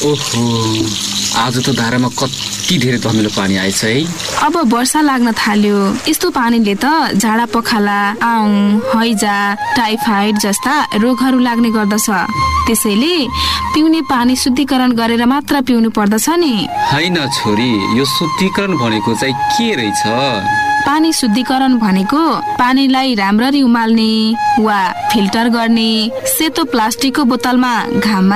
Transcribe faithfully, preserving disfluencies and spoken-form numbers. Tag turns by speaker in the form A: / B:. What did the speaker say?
A: ओहो, आज त धारामा कति धेरै धमिलो पानी आएछ है।
B: अब वर्षा लाग्न थाल्यो। यस्तो पानीले त झाडा पखाला, आउँ, हैजा, टाइफाइड जस्ता रोगहरू लाग्ने गर्दछ। त्यसैले पिउने पानी शुद्धिकरण गरेर मात्र पिउनु पर्दछ नि।
A: हैन छोरी, यो शुद्धिकरण भनेको चाहिँ के रहेछ?
B: पानी शुद्धिकरण भनेको पानीलाई राम्ररी उमाल्ने वा फिल्टर गर्ने सेतो प्लास्टिकको बोतलमा घाममा